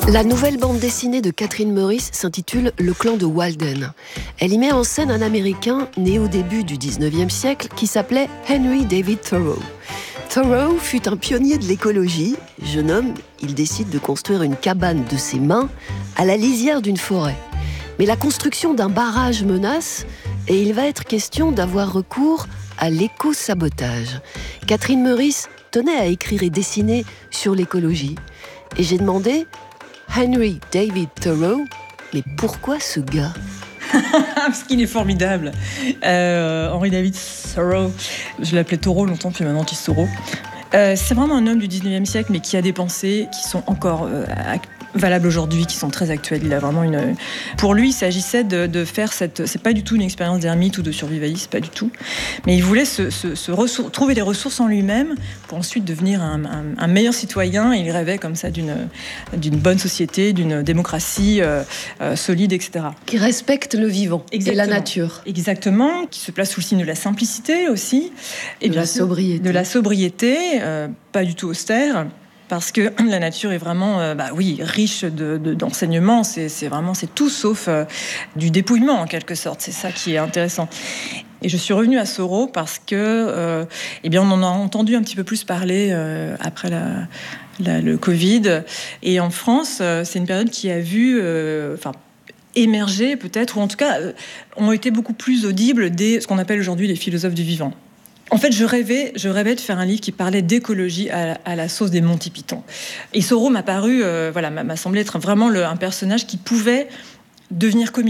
La nouvelle bande dessinée de Catherine Meurice s'intitule « Le clan de Walden ». Elle y met en scène un Américain né au début du 19e siècle qui s'appelait Henry David Thoreau. Thoreau fut un pionnier de l'écologie. Jeune homme, il décide de construire une cabane de ses mains à la lisière d'une forêt. Mais la construction d'un barrage menace et il va être question d'avoir recours à l'éco-sabotage. Catherine Meurice tenait à écrire et dessiner sur l'écologie. Et j'ai demandé, Henry David Thoreau, mais pourquoi ce gars ? Parce qu'il est formidable. Henry David Thoreau, je l'appelais Thoreau longtemps, puis maintenant Thoreau. C'est vraiment un homme du 19e siècle, mais qui a des pensées qui sont encore valables aujourd'hui, qui sont très actuelles. Il a vraiment une... Pour lui, il s'agissait de faire cette... C'est pas du tout une expérience d'ermite ou de survivaliste, pas du tout. Mais il voulait trouver des ressources en lui-même pour ensuite devenir un meilleur citoyen. Il rêvait comme ça d'une bonne société, d'une démocratie solide, etc. Qui respecte le vivant. Exactement. Et la nature. Exactement, qui se place sous le signe de la simplicité aussi. Et de la sobriété. De la sobriété, pas du tout austère. Parce que la nature est vraiment, riche d'enseignements. C'est tout sauf du dépouillement en quelque sorte. C'est ça qui est intéressant. Et je suis revenue à Thoreau parce que, on en a entendu un petit peu plus parler après le Covid. Et en France, c'est une période qui a vu, émerger peut-être, ou en tout cas, ont été beaucoup plus audibles ce qu'on appelle aujourd'hui les philosophes du vivant. En fait, je rêvais de faire un livre qui parlait d'écologie à la sauce des Monty Python. Et Thoreau m'a semblé être vraiment un personnage qui pouvait devenir comique.